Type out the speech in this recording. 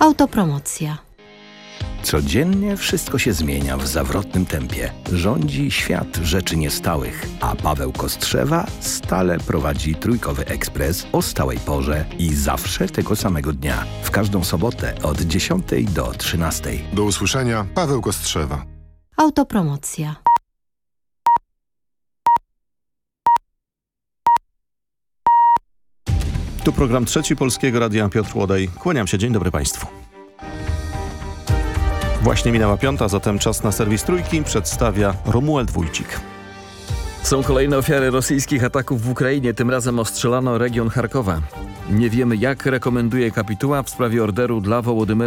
Autopromocja. Codziennie wszystko się zmienia w zawrotnym tempie. Rządzi świat rzeczy niestałych, a Paweł Kostrzewa stale prowadzi Trójkowy Ekspres o stałej porze i zawsze tego samego dnia. W każdą sobotę od 10 do 13. Do usłyszenia, Paweł Kostrzewa. Autopromocja. Tu program Trzeci Polskiego Radia, Piotr Łodej. Kłaniam się, dzień dobry Państwu. Właśnie minęła 5, zatem czas na serwis Trójki. Przedstawia Romuald Wójcik. Są kolejne ofiary rosyjskich ataków w Ukrainie. Tym razem ostrzelano region Charkowa. Nie wiemy, jak rekomenduje kapituła w sprawie orderu dla Wołodymyra